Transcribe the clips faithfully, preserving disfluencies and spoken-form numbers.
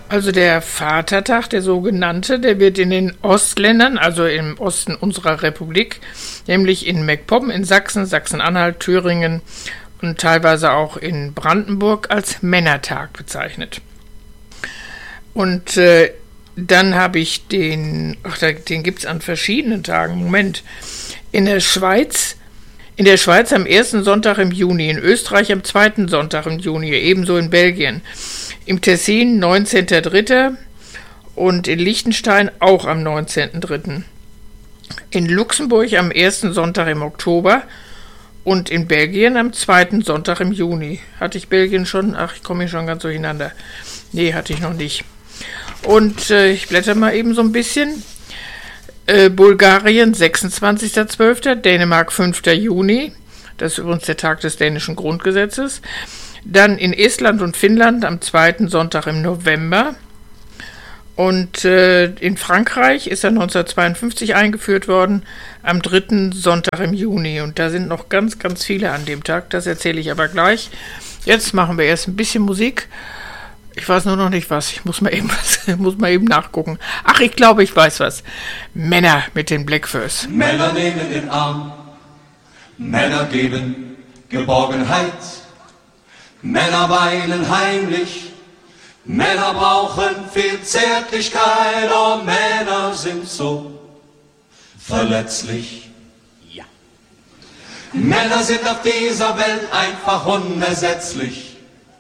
Also der Vatertag, der sogenannte, der wird in den Ostländern, also im Osten unserer Republik, nämlich in MacPom, in Sachsen, Sachsen-Anhalt, Thüringen und teilweise auch in Brandenburg als Männertag bezeichnet. Und äh, dann habe ich den, ach, den gibt es an verschiedenen Tagen, Moment, in der Schweiz, in der Schweiz am ersten Sonntag im Juni, in Österreich am zweiten Sonntag im Juni, ebenso in Belgien. Im Tessin neunzehnten dritten und in Liechtenstein auch am neunzehnten dritten In Luxemburg am ersten Sonntag im Oktober und in Belgien am zweiten Sonntag im Juni. Hatte ich Belgien schon? Ach, ich komme hier schon ganz durcheinander. Nee, hatte ich noch nicht. Und äh, ich blätter mal eben so ein bisschen. Äh, Bulgarien sechsundzwanzigsten zwölften Dänemark fünften Juni. Das ist übrigens der Tag des dänischen Grundgesetzes. Dann in Estland und Finnland am zweiten Sonntag im November. Und äh, in Frankreich ist er neunzehnhundertzweiundfünfzig eingeführt worden, am dritten Sonntag im Juni. Und da sind noch ganz, ganz viele an dem Tag. Das erzähle ich aber gleich. Jetzt machen wir erst ein bisschen Musik. Ich weiß nur noch nicht was. Ich muss mal eben, was, muss mal eben nachgucken. Ach, ich glaube, ich weiß was. Männer mit den Blackfurs. Männer nehmen den Arm. Männer geben Geborgenheit. Männer weinen heimlich, Männer brauchen viel Zärtlichkeit, oh Männer sind so verletzlich. Ja. Männer sind auf dieser Welt einfach unersetzlich.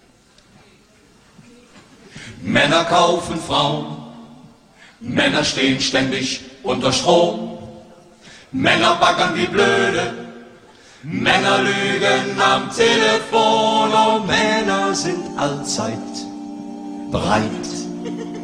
Männer kaufen Frauen, Männer stehen ständig unter Strom, Männer baggern wie blöde. Männer lügen am Telefon, oh Männer sind allzeit bereit.